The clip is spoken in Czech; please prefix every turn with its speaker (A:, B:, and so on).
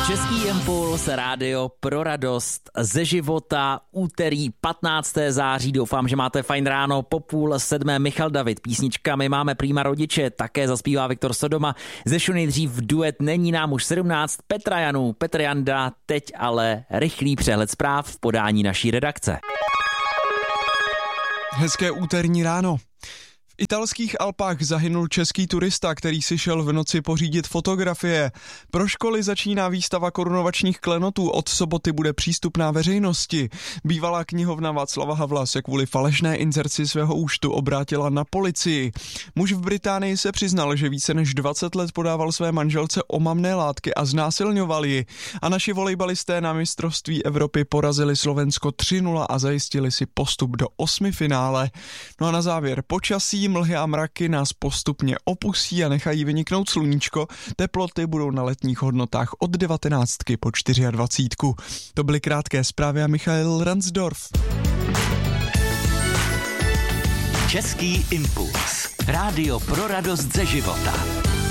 A: Český impuls, rádio pro radost ze života, úterý 15. září, doufám, že máte fajn ráno, po 6:30 Michal David, písnička My máme prýma rodiče, také zaspívá Viktor Sodoma, zešu nejdřív duet Není nám už 17, Petra Janů, Petr Janda, teď ale rychlý přehled zpráv v podání naší redakce.
B: Hezké úterní ráno. V italských Alpách zahynul český turista, který si šel v noci pořídit fotografie. Pro školy začíná výstava korunovačních klenotů, od soboty bude přístupná veřejnosti. Bývalá knihovna Václava Havla se kvůli falešné inzerci svého účtu obrátila na policii. Muž v Británii se přiznal, že více než 20 let podával své manželce omamné látky a znásilňoval ji. A naši volejbalisté na mistrovství Evropy porazili Slovensko 3-0 a zajistili si postup do 8 finále. No a na závěr počasí. Mlhy a mraky nás postupně opustí a nechají vyniknout sluníčko. Teploty budou na letních hodnotách od 19 po 24. To byly krátké zprávy a Michael Ransdorf.
C: Český impuls. Rádio pro radost ze života.